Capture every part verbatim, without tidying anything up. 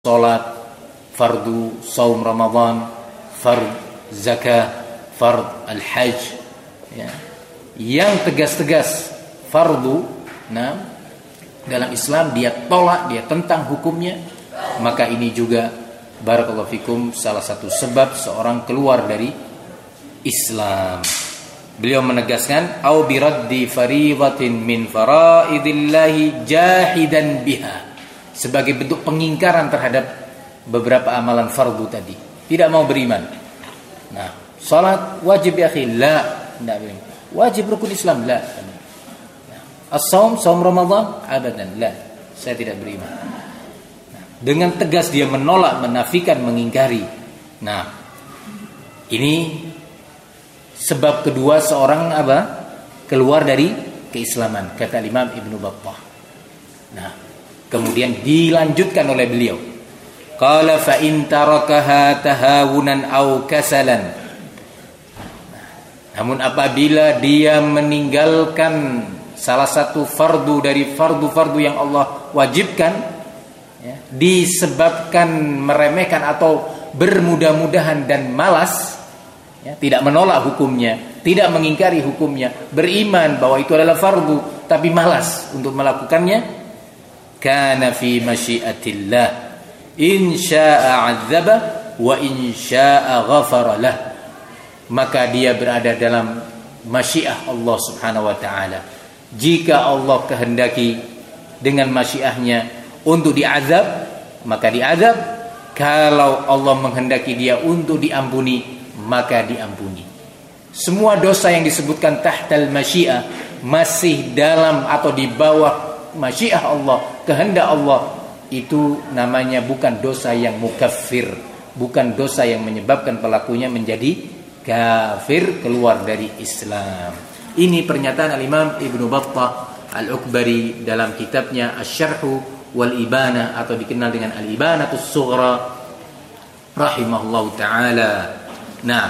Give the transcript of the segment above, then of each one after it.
salat, fardu saum Ramadan, fard zakah, fard al-hajj, ya. Yang tegas-tegas fardu, nah, dalam Islam dia tolak, dia tentang hukumnya, maka ini juga barakallahu fikum salah satu sebab seorang keluar dari Islam. Beliau menegaskan au biraddi fariidatin min faraidillahi jahidan biha, sebagai bentuk pengingkaran terhadap beberapa amalan fardu tadi, tidak mau beriman. Nah, salat wajib ya akhi, la, tidak beriman. Wajib rukun Islam, la. As-saum, saum Ramadan, abadan, la, saya tidak beriman. Nah, dengan tegas dia menolak, menafikan, mengingkari. Nah, ini sebab kedua seorang apa? Keluar dari keislaman, kata Imam Ibnu Battah. Nah, kemudian dilanjutkan oleh beliau. Qala fa in tarakaha tahawunan aw kasalan. Namun apabila dia meninggalkan salah satu fardu dari fardu-fardu yang Allah wajibkan, ya, disebabkan meremehkan atau bermudah-mudahan dan malas, ya, tidak menolak hukumnya, tidak mengingkari hukumnya, beriman bahwa itu adalah fardu tapi malas untuk melakukannya, kana fi masyiatillah in syaa'a 'adzaba wa in syaa'a ghafara lah, maka dia berada dalam masyiah Allah Subhanahu wa taala. Jika Allah kehendaki dengan masyiahnya untuk diazab, maka diazab. Kalau Allah menghendaki dia untuk diampuni, maka diampuni. Semua dosa yang disebutkan tahtal masyiah, masih dalam atau di bawah masyiah Allah, kehendak Allah, itu namanya bukan dosa yang mukaffir, bukan dosa yang menyebabkan pelakunya menjadi kafir, keluar dari Islam. Ini pernyataan al-Imam Ibnu Battah Al-Ukbari dalam kitabnya Asy-Syarh wal Ibana, atau dikenal dengan Al-Ibanatus Sughra, rahimahullahu taala. Nah,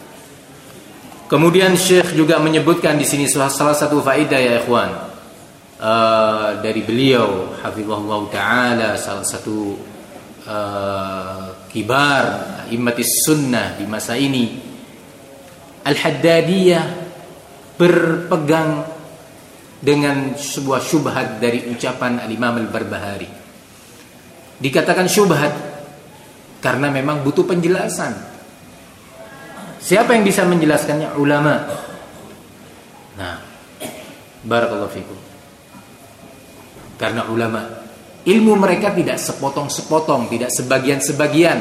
kemudian Syekh juga menyebutkan di sini salah satu faedah ya ikhwan, uh, dari beliau hafizahullah taala, salah satu uh, kibar immatis sunnah di masa ini, Al-Haddadiyah berpegang dengan sebuah syubhat dari ucapan Al-Imam Al-Barbahari. Dikatakan syubhat karena memang butuh penjelasan. Siapa yang bisa menjelaskannya? Ulama. Nah, barakallahu fikum. Karena ulama, ilmu mereka tidak sepotong-sepotong, tidak sebagian-sebagian,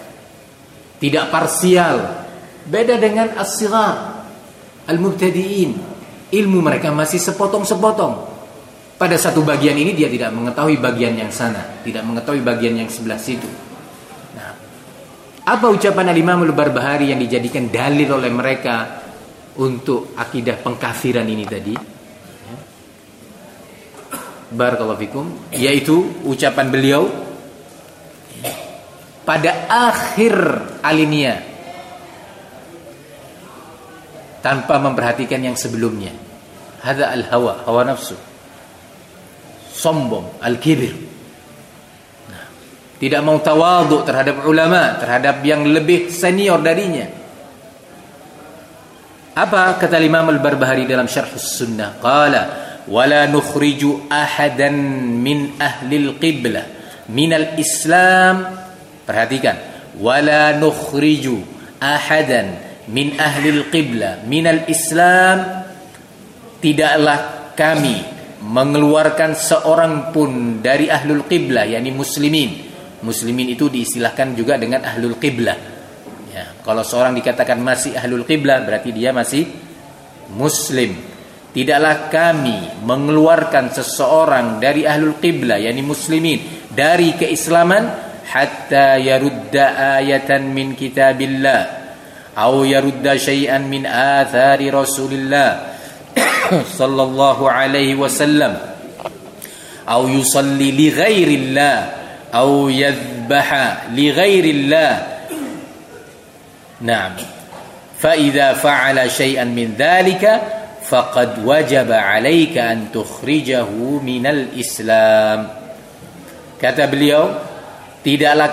tidak parsial. Beda dengan as-sighar, al-mubtadi'in. Ilmu mereka masih sepotong-sepotong. Pada satu bagian ini dia tidak mengetahui bagian yang sana, tidak mengetahui bagian yang sebelah situ. Nah, apa ucapan Al-Imam Al-Barbahari yang dijadikan dalil oleh mereka untuk akidah pengkafiran ini tadi? Barakallahu fikum, yaitu ucapan beliau pada akhir alinea, tanpa memperhatikan yang sebelumnya. Hadza al-hawa, hawa nafsu, sombong, al-kibir. Nah, tidak mau tawadhu terhadap ulama, terhadap yang lebih senior darinya. Apa kata Imam Al-Barbahari dalam Syarh Sunnah? Qala wala nukhriju ahadan min ahli al-qiblah min al-islam. Perhatikan, wala nukhriju ahadan min ahlil qiblah minal Islam, tidaklah kami mengeluarkan seorang pun dari ahlul qiblah, yakni muslimin. Muslimin itu diistilahkan juga dengan ahlul qiblah, ya, kalau seorang dikatakan masih ahlul qiblah berarti dia masih muslim. Tidaklah kami mengeluarkan seseorang dari ahlul qiblah, yakni muslimin, dari keislaman, hatta yarudda ayatan min kitabillah أو يرد شيئا من آثار رسول الله صلى الله عليه وسلم أو يصلي لغير الله أو يذبح لغير الله. نعم، فإذا فعل شيئا من ذلك فقد وجب عليك أن تخرجه من الإسلام. Kata beliau, tidaklah